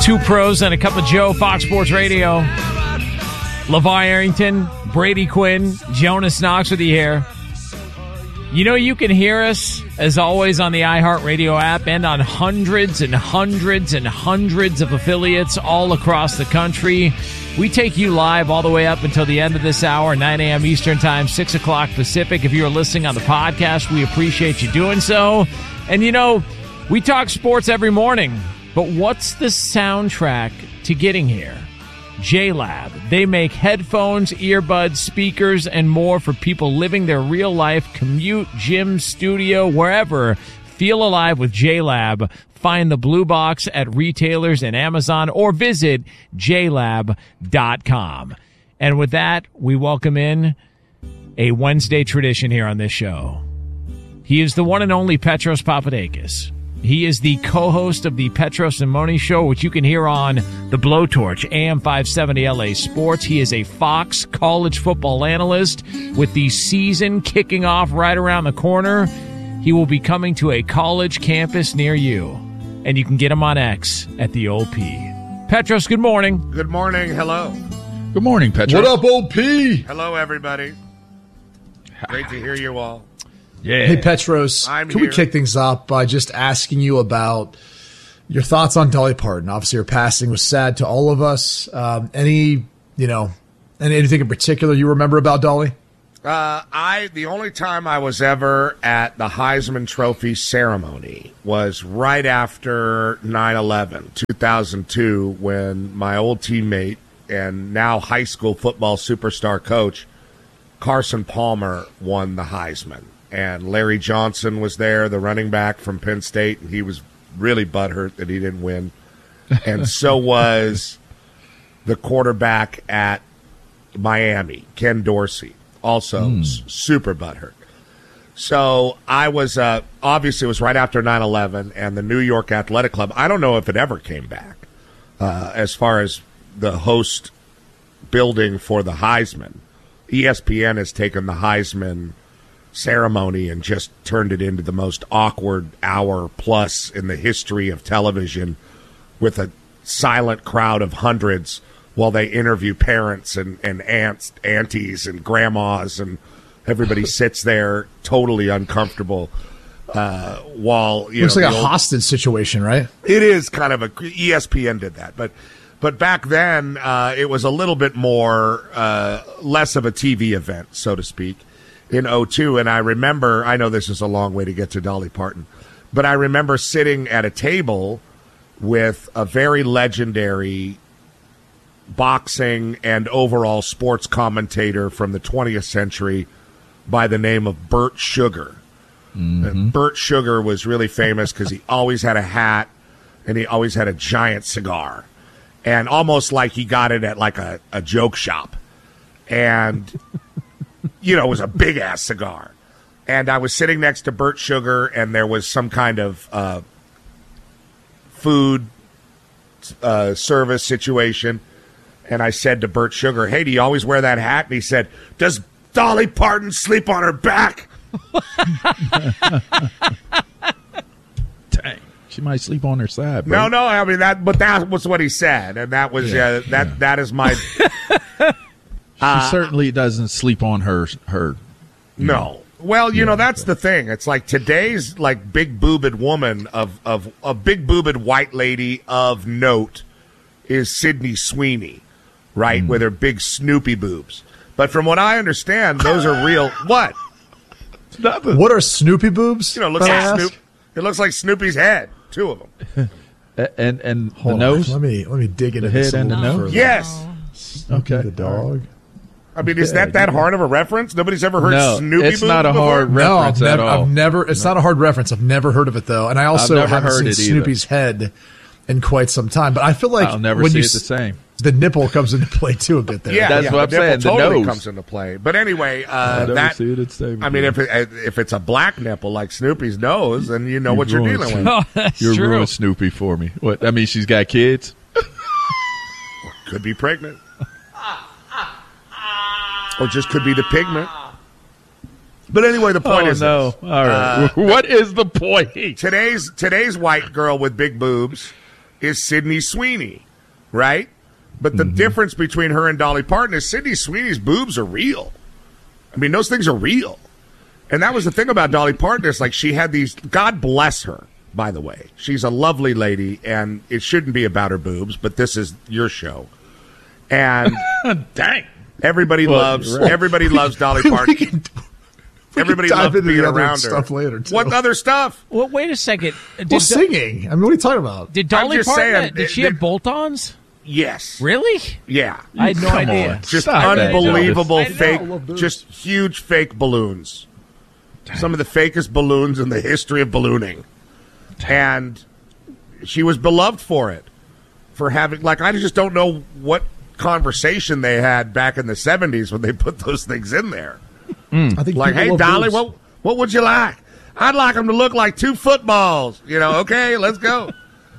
Two pros and a cup of Joe, Fox Sports Radio. LeVar Arrington, Brady Quinn, Jonas Knox with you here. You know, you can hear us, as always, on the iHeartRadio app and on hundreds and hundreds and hundreds of affiliates all across the country. We take you live all the way up until the end of this hour, 9 a.m. Eastern Time, 6 o'clock Pacific. If you're listening on the podcast, we appreciate you doing so. And, you know, we talk sports every morning, but what's the soundtrack to getting here? JLab. They make headphones, earbuds, speakers, and more for people living their real life, commute, gym, studio, wherever. Feel alive with JLab. Find the blue box at retailers and Amazon or visit jlab.com. And with that, we welcome in a Wednesday tradition here on this show. He is the one and only Petros Papadakis. He is the co-host of the Petros and Moni Show, which you can hear on the Blowtorch, AM 570 LA Sports. He is a Fox college football analyst with the season kicking off right around the corner. He will be coming to a college campus near you, and you can get him on X at the OP. Petros, good morning. Good morning. Hello. Good morning, Petros. What up, OP? Hello, everybody. Great to hear you all. Yeah. Hey, Petros, can we kick things up by just asking you about your thoughts on Dolly Parton? Obviously, her passing was sad to all of us. Anything in particular you remember about Dolly? The only time I was ever at the Heisman Trophy ceremony was right after 9/11, 2002, when my old teammate and now high school football superstar coach, Carson Palmer, won the Heisman. And Larry Johnson was there, the running back from Penn State, and he was really butthurt that he didn't win. And so was the quarterback at Miami, Ken Dorsey, also super butthurt. So I was, obviously it was right after 9/11, and the New York Athletic Club, I don't know if it ever came back as far as the host building for the Heisman. ESPN has taken the Heisman ceremony and just turned it into the most awkward hour plus in the history of television, with a silent crowd of hundreds while they interview parents and aunts, aunties and grandmas, and everybody sits there totally uncomfortable while looks like a hostage situation, right? It is kind of ESPN did that, but back then it was a little bit more less of a TV event, so to speak, in 2002. And I remember, I know this is a long way to get to Dolly Parton, but I remember sitting at a table with a very legendary boxing and overall sports commentator from the 20th century by the name of Bert Sugar. And Bert Sugar was really famous because he always had a hat and he always had a giant cigar, and almost like he got it at like a joke shop. And it was a big-ass cigar. And I was sitting next to Bert Sugar, and there was some kind of food service situation. And I said to Bert Sugar, "Hey, do you always wear that hat?" And he said, "Does Dolly Parton sleep on her back?" Dang. She might sleep on her side, bro. No, I mean, that was what he said. And that was, that is my... She certainly doesn't sleep on her. No. Well, that's the thing. It's like today's like big boobed woman of a big boobed white lady of note is Sydney Sweeney, right? With her big Snoopy boobs. But from what I understand, those are real. What? Nothing. What are Snoopy boobs? It looks like Snoopy's head. Two of them. And the nose. Let me dig into the this head and the nose. Yes. Okay. The dog. I mean, is that hard of a reference? Nobody's ever heard Snoopy it's not a hard reference at all. It's not a hard reference. I've never heard of it, though. And I also haven't seen Snoopy's head in quite some time. But I feel like I'll never see it the same. The nipple comes into play, too, a bit there. Yeah, that's what I'm saying. The totally nose comes into play. But anyway, I'll never see it the same. I mean, if it's a black nipple like Snoopy's nose, then you know what you're dealing with. Oh, that's You're true. ruined Snoopy for me. What? I mean, she's got kids? Could be pregnant. Or just could be the pigment. But anyway, the point is no. This. All right. What is the point? Today's white girl with big boobs is Sydney Sweeney, right? But the difference between her and Dolly Parton is Sydney Sweeney's boobs are real. I mean, those things are real. And that was the thing about Dolly Parton. It's like she had these, God bless her, by the way. She's a lovely lady, and it shouldn't be about her boobs, but this is your show. And dang. Everybody loves Dolly Parton. Everybody loves being around her. Stuff later, too. What other stuff? Well, wait a second. Singing. I mean, what are you talking about? Did Dolly Parton, did she have bolt-ons? Yes. Really? Yeah. I had no idea. Just unbelievable fake, just huge fake balloons. Dang. Some of the fakest balloons in the history of ballooning. Dang. And she was beloved for it. For having, like, I just don't know what conversation they had back in the 70s when they put those things in there. I think like, hey, Dolly, what would you like? I'd like them to look like 2 footballs. You know, okay, let's go.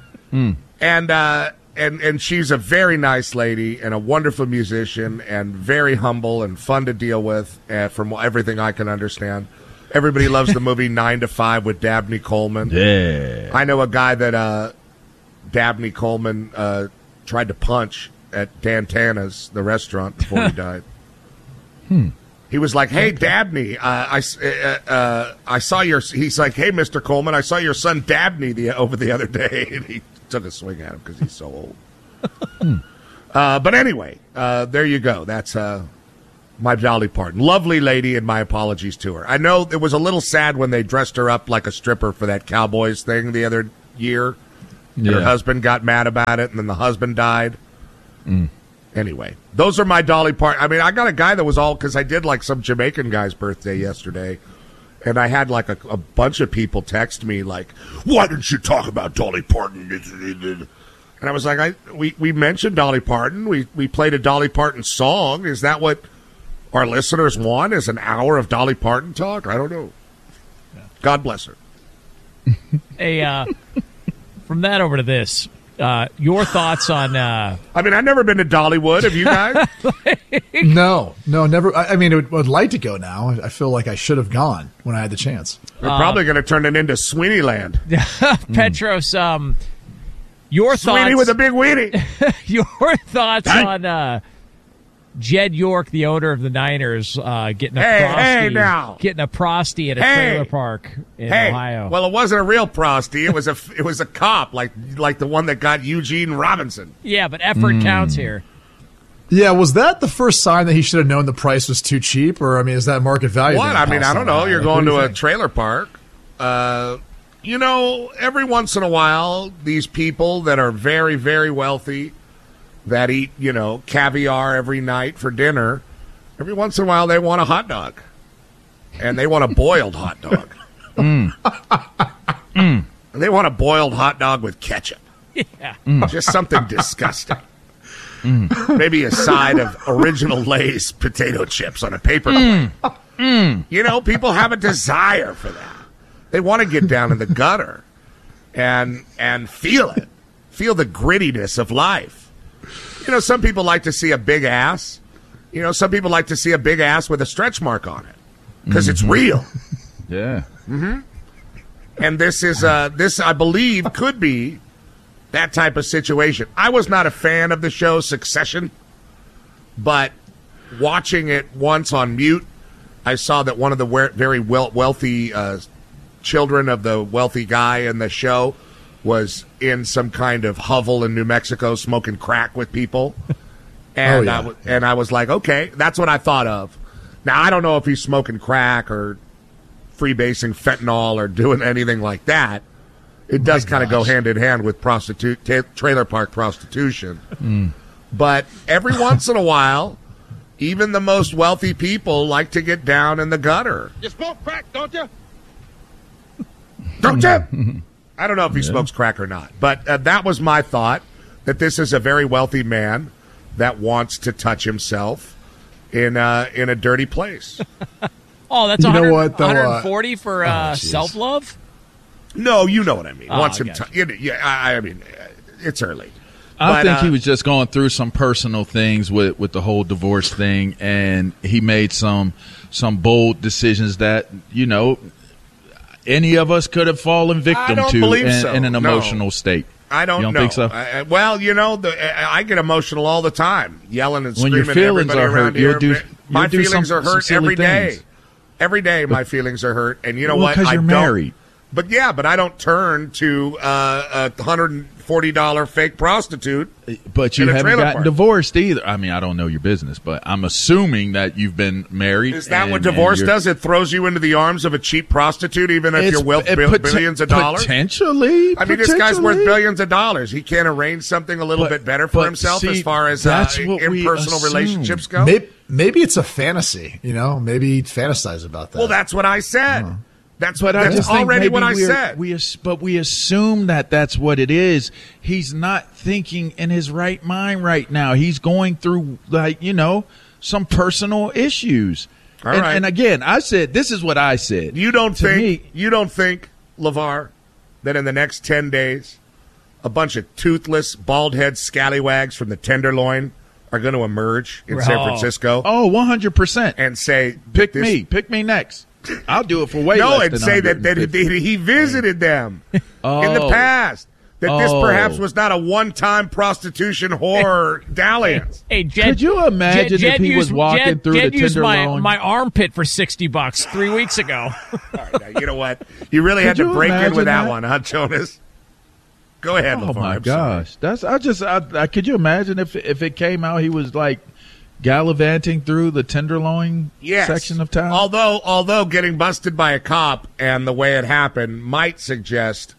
And she's a very nice lady and a wonderful musician and very humble and fun to deal with, from everything I can understand. Everybody loves the movie 9 to 5 with Dabney Coleman. Yeah. I know a guy that Dabney Coleman tried to punch at Dan Tana's, the restaurant, before he died. He was like, hey, Dabney, I saw your... He's like, hey, Mr. Coleman, I saw your son Dabney over the other day. And he took a swing at him because he's so old. But anyway, there you go. That's my Dolly Parton. Lovely lady, and my apologies to her. I know it was a little sad when they dressed her up like a stripper for that Cowboys thing the other year. Yeah. Her husband got mad about it, and then the husband died. Anyway, those are my Dolly Parton. I mean, I got a guy that was all, because I did like some Jamaican guy's birthday yesterday, and I had like a bunch of people text me like, why didn't you talk about Dolly Parton? And I was like, we mentioned Dolly Parton. We played a Dolly Parton song. Is that what our listeners want, is an hour of Dolly Parton talk? I don't know. God bless her. Hey, from that over to this. Your thoughts on... I mean, I've never been to Dollywood. Have you guys? No, never. I mean, I'd like to go now. I feel like I should have gone when I had the chance. We're probably going to turn it into Sweeney Land. Petros, your thoughts... Sweeney with a big weenie. Your thoughts on Jed York, the owner of the Niners, getting a prosty at a trailer park in Ohio. Well, it wasn't a real prosty. It was a cop, like the one that got Eugene Robinson. Yeah, but effort counts here. Yeah, was that the first sign that he should have known the price was too cheap, or I mean, is that market value? What? I mean, I don't know. You're going to a trailer park. You know, every once in a while, these people that are very, very wealthy, that eat, you know, caviar every night for dinner, every once in a while they want a hot dog. And they want a boiled hot dog. And they want a boiled hot dog with ketchup. Yeah. Just something disgusting. Maybe a side of original Lay's potato chips on a paper plate. You know, people have a desire for that. They want to get down in the gutter and feel it. Feel the grittiness of life. You know, some people like to see a big ass. You know, some people like to see a big ass with a stretch mark on it because it's real. Yeah. And this is this, I believe, could be that type of situation. I was not a fan of the show Succession, but watching it once on mute, I saw that one of the very wealthy children of the wealthy guy in the show was in some kind of hovel in New Mexico smoking crack with people. And I was like, okay, that's what I thought of. Now, I don't know if he's smoking crack or freebasing fentanyl or doing anything like that. It does kind of go hand in hand with trailer park prostitution. But every once in a while, even the most wealthy people like to get down in the gutter. You smoke crack, don't you? Don't you? I don't know if he smokes crack or not, but that was my thought, that this is a very wealthy man that wants to touch himself in a dirty place. Oh, that's 140 for self-love? No, you know what I mean. I mean, it's early. I think he was just going through some personal things with the whole divorce thing, and he made some bold decisions that, you know, any of us could have fallen victim to in an emotional state. I don't know. You don't think so? I get emotional all the time, yelling and screaming. When your feelings are hurt, my feelings are hurt every day. Every day, my feelings are hurt, and you know what? Because you're married. But I don't turn to a $140 fake prostitute. But you haven't gotten divorced either. I mean, I don't know your business, but I'm assuming that you've been married. Is that what divorce does? It throws you into the arms of a cheap prostitute, even if you're worth billions of dollars? Potentially. I mean, this guy's worth billions of dollars. He can't arrange something a little bit better for himself as far as impersonal relationships go? Maybe it's a fantasy, Maybe he fantasizes about that. Well, that's what I said. That's already what I said. But we assume that that's what it is. He's not thinking in his right mind right now. He's going through, some personal issues. All right. And again, I said, this is what I said. You don't think, LeVar, that in the next 10 days, a bunch of toothless, bald-head scallywags from the Tenderloin are going to emerge in San Francisco? Oh, 100%. And say, pick me next. I'll do it for way less than and say that he visited them in the past. That this perhaps was not a one-time prostitution whore dalliance. Hey, Jed, could you imagine if he was walking through the Tenderloin? My armpit for $60 3 weeks ago. All right, now, you know what? You really had to break in with that one, huh, Jonas? Go ahead, LeVar. Oh my gosh, could you imagine if it came out he was like gallivanting through the Tenderloin section of town? Although getting busted by a cop and the way it happened might suggest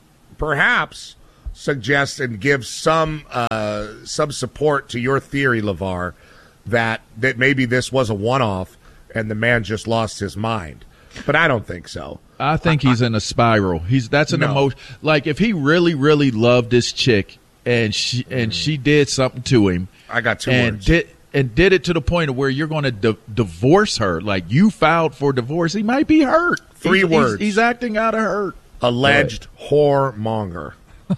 and give some support to your theory, LeVar, that maybe this was a one-off and the man just lost his mind. But I don't think so. I think he's in a spiral. That's an emotion. Like if he really, really loved this chick and she did something to him. I got two words. Did it to the point of where you're going to divorce her. Like you filed for divorce. He might be hurt. Three words. He's acting out of hurt. Alleged whoremonger.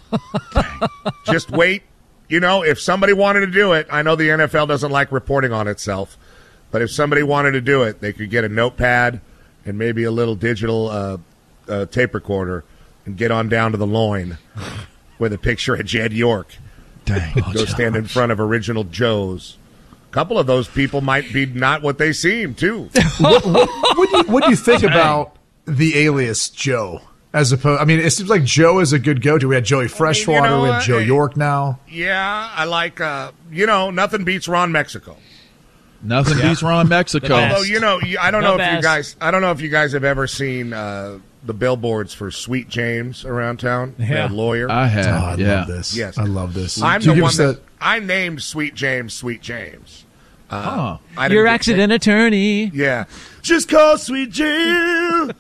Just wait. If somebody wanted to do it, I know the NFL doesn't like reporting on itself, but if somebody wanted to do it, they could get a notepad and maybe a little digital tape recorder and get on down to the loin with a picture of Jed York. Dang. Go stand in front of Original Joe's. A couple of those people might be not what they seem, too. What do you think about the alias Joe? As opposed, it seems like Joe is a good go-to. We had Joey Freshwater. We have Joe York now. Yeah, I like, nothing beats Ron Mexico. Nothing beats Ron Mexico. Although, I don't know if you guys have ever seen the billboards for Sweet James around town. Yeah. The lawyer. I have. I love this. Yes. I love this. I'm the one that I named Sweet James Sweet James. Your accident attorney. Yeah. Just call Sweet James.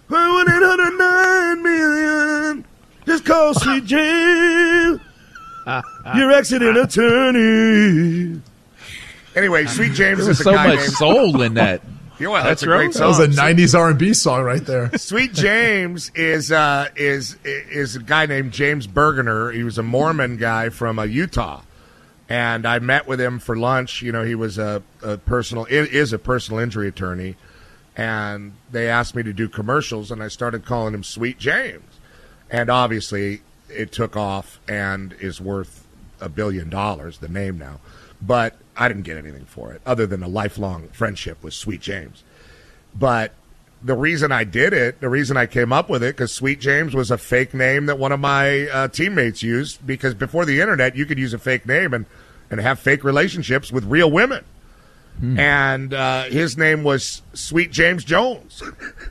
1-809 million. Just call Sweet James. Your accident attorney. Anyway, Sweet James is a guy named... There's so much soul in that. Yeah, that's a great song. That was a 90s R&B song right there. Sweet James is a guy named James Bergener. He was a Mormon guy from Utah. And I met with him for lunch. He was a personal injury attorney. And they asked me to do commercials, and I started calling him Sweet James. And obviously, it took off and is worth $1 billion, the name now. But I didn't get anything for it, other than a lifelong friendship with Sweet James. But the reason I did it, the reason I came up with it, because Sweet James was a fake name that one of my teammates used, because before the internet, you could use a fake name and have fake relationships with real women. And his name was Sweet James Jones.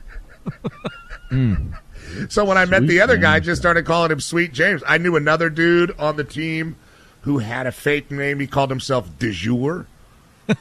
So when I met the other guy, I just started calling him Sweet James. I knew another dude on the team who had a fake name. He called himself De Jour. He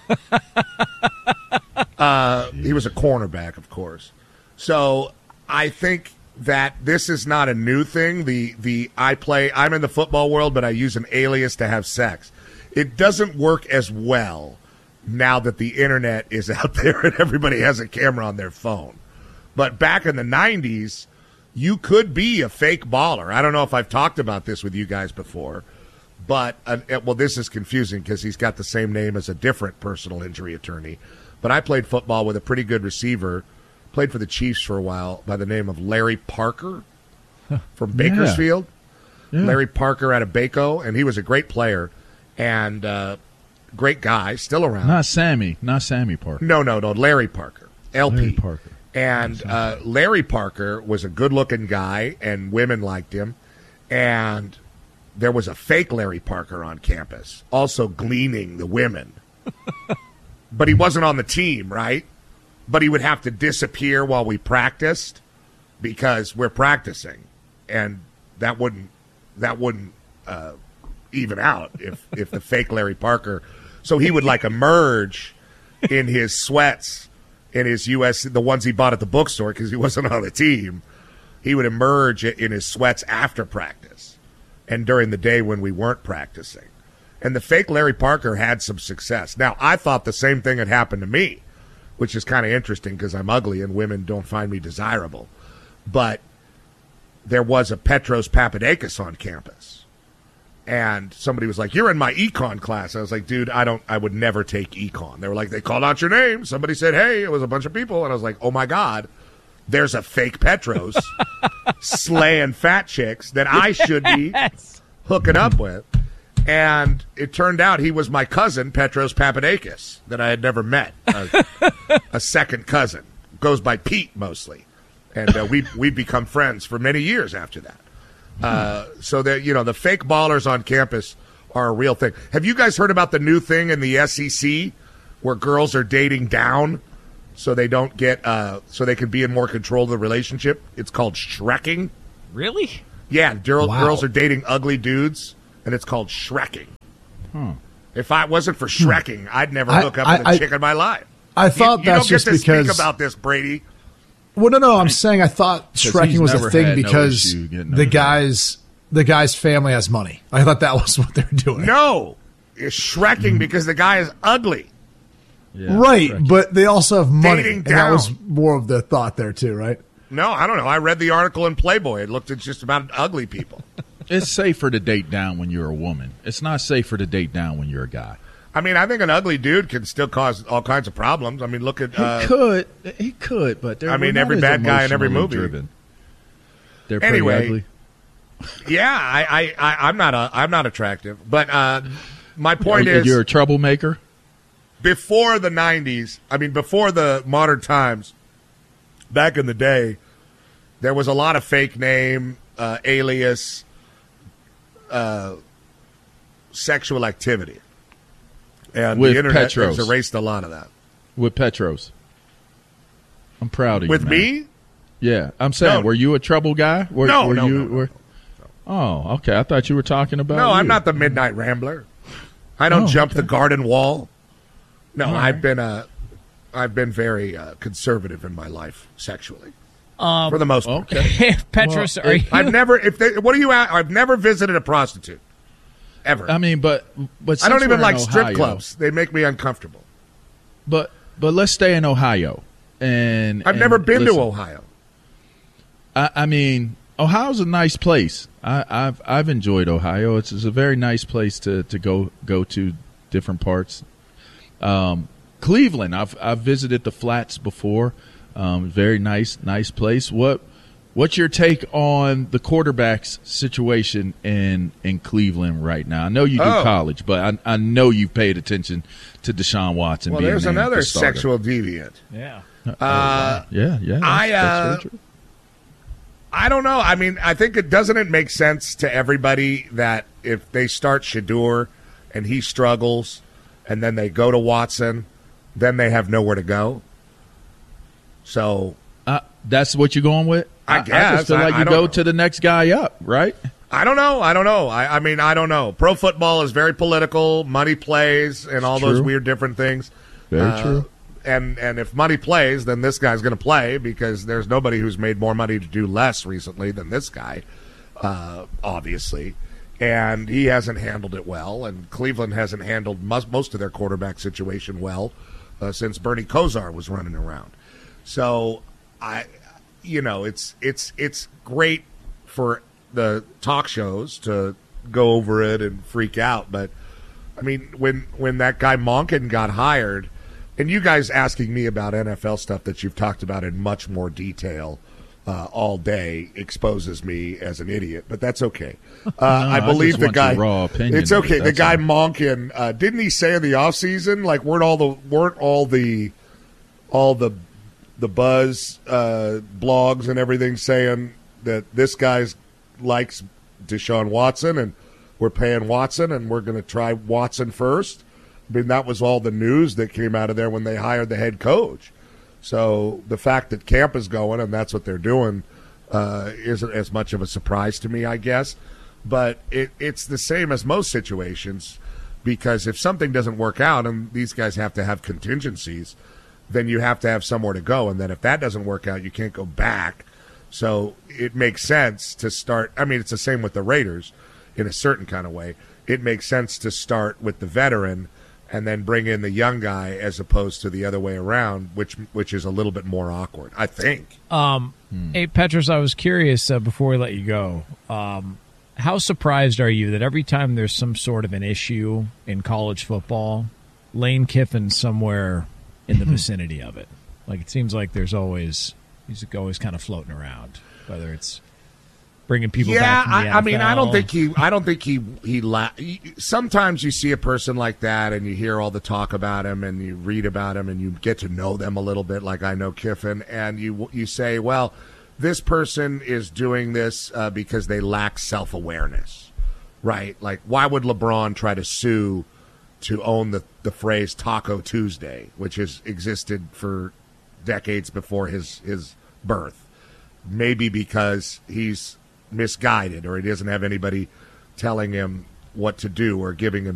was a cornerback, of course. So I think that this is not a new thing. I'm in the football world, but I use an alias to have sex. It doesn't work as well now that the internet is out there and everybody has a camera on their phone. But back in the 90s, you could be a fake baller. I don't know if I've talked about this with you guys before, but, this is confusing because he's got the same name as a different personal injury attorney. But I played football with a pretty good receiver, played for the Chiefs for a while, by the name of Larry Parker from Bakersfield. Larry Parker out of Baco, and he was a great player and great guy, still around. Not Sammy Parker. No, Larry Parker, LP. Larry Parker. And Larry Parker was a good-looking guy, and women liked him. And there was a fake Larry Parker on campus, also gleaning the women. But he wasn't on the team, right? But he would have to disappear while we practiced because we're practicing, and that wouldn't even out if the fake Larry Parker. So he would like emerge in his sweats, in his the ones he bought at the bookstore because he wasn't on the team. He would emerge in his sweats after practice and during the day when we weren't practicing. And the fake Larry Parker had some success. Now, I thought the same thing had happened to me, which is kind of interesting because I'm ugly and women don't find me desirable. But there was a Petros Papadakis on campus. And somebody was like, "You're in my econ class." I was like, "Dude, I would never take econ." They were like, "They called out your name." Somebody said, "Hey," it was a bunch of people. And I was like, "Oh my God, there's a fake Petros slaying fat chicks that I should be hooking up with." And it turned out he was my cousin, Petros Papadakis, that I had never met. A second cousin. Goes by Pete mostly. And we've become friends for many years after that. So that, the fake ballers on campus are a real thing. Have you guys heard about the new thing in the SEC where girls are dating down so they don't get so they can be in more control of the relationship? It's called Shrekking. Really? Yeah, girls are dating ugly dudes. And it's called Shrekking. If I wasn't for Shrekking, I'd never hook up with a chick in my life. I thought that's just because... You don't get to speak about this, Brady. Well, no. I'm saying I thought Shrekking was a thing because the guy's family has money. I thought that was what they were doing. No, it's Shrekking because the guy is ugly. Yeah, right, Shrekking. But they also have money. Dating and down. That was more of the thought there too, right? No, I don't know. I read the article in Playboy. It looked at just about ugly people. It's safer to date down when you're a woman. It's not safer to date down when you're a guy. I mean, I think an ugly dude can still cause all kinds of problems. I mean, look at... He could, but they're every bad guy in every movie. Driven. They're pretty ugly. Yeah, I'm not attractive. But my point is... You're a troublemaker? Before the 90s, before the modern times, back in the day, there was a lot of fake name, alias... sexual activity, and with the internet Petros. has erased a lot of that. With Petros, I'm proud of you. With man. me? Yeah, I'm saying, were you a trouble guy? No. Oh, okay. I thought you were talking about. No, I'm not the Midnight Rambler. I don't jump the garden wall. No, right. I've been very conservative in my life sexually. For the most part. Okay. Petros, are you... I've never visited a prostitute. Ever. I mean, but I don't even like strip clubs. They make me uncomfortable. But let's stay in Ohio. And I've never been to Ohio. I mean, Ohio's a nice place. I've enjoyed Ohio. It's a very nice place to go to different parts. Cleveland, I've visited the Flats before. Very nice place. What's your take on the quarterbacks situation in Cleveland right now? I know you do college, but I know you've paid attention to Deshaun Watson. Well, there's another sexual deviant. Yeah. That's true. I don't know. I mean, I think doesn't it make sense to everybody that if they start Shedeur and he struggles and then they go to Watson, then they have nowhere to go? So that's what you're going with? I guess. I just feel like you go to the next guy up, right? I don't know. I mean, I don't know. Pro football is very political. Money plays and all those weird different things. Very true. And if money plays, then this guy's going to play because there's nobody who's made more money to do less recently than this guy, obviously. And he hasn't handled it well, and Cleveland hasn't handled most of their quarterback situation well since Bernie Kosar was running around. So it's great for the talk shows to go over it and freak out. But I mean, when that guy Monken got hired, and you guys asking me about NFL stuff that you've talked about in much more detail all day exposes me as an idiot, but that's okay. I believe the guy. Raw opinion, it's okay. The guy Monken, didn't he say in the off season, like weren't all the buzz blogs and everything saying that this guy likes Deshaun Watson and we're paying Watson and we're going to try Watson first? I mean, that was all the news that came out of there when they hired the head coach. So the fact that camp is going and that's what they're doing isn't as much of a surprise to me, I guess. But it's the same as most situations, because if something doesn't work out and these guys have to have contingencies, then you have to have somewhere to go. And then if that doesn't work out, you can't go back. So it makes sense to start. I mean, it's the same with the Raiders in a certain kind of way. It makes sense to start with the veteran and then bring in the young guy as opposed to the other way around, which is a little bit more awkward, I think. Hey, Petros, I was curious before we let you go. How surprised are you that every time there's some sort of an issue in college football, Lane Kiffin's somewhere in the vicinity of it? Like, it seems like he's always kind of floating around, whether it's bringing people back from the NFL. I mean, I don't think he sometimes you see a person like that and you hear all the talk about him and you read about him and you get to know them a little bit, like I know Kiffin, and you say, well, this person is doing this because they lack self-awareness, right? Like, why would LeBron try to sue to own the phrase Taco Tuesday, which has existed for decades before his birth? Maybe because he's misguided or he doesn't have anybody telling him what to do or giving him